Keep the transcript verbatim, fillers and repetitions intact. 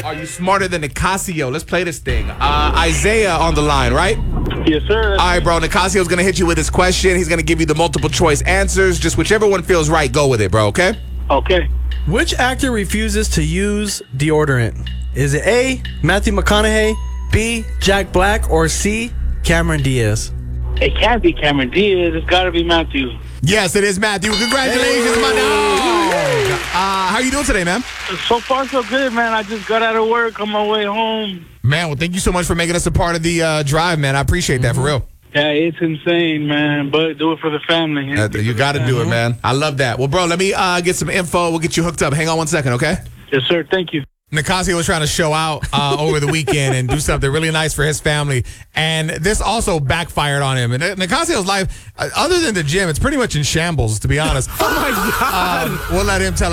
Are you smarter than Nicasio? Let's play this thing. Uh, Isaiah on the line, right? Yes, sir. All right, bro. Nicasio's going to hit you with his question. He's going to give you the multiple choice answers. Just whichever one feels right, go with it, bro, okay? Okay. Which actor refuses to use deodorant? Is it A, Matthew McConaughey, B, Jack Black, or C, Cameron Diaz? It can't be Cameron Diaz. It's got to be Matthew. Yes, it is Matthew. Congratulations, my dog. Uh, how you doing today, man? So far, so good, man. I just got out of work on my way home. Man, well, thank you so much for making us a part of the uh, drive, man. I appreciate that, for real. Yeah, it's insane, man. But do it for the family. Uh, you got to do it, man. I love that. Well, bro, let me uh, get some info. We'll get you hooked up. Hang on one second, okay? Yes, sir. Thank you. Nicasio was trying to show out uh, over the weekend and do something really nice for his family. And this also backfired on him. And Nicasio's life, uh, other than the gym, it's pretty much in shambles, to be honest. Oh, my God. Um, we'll let him tell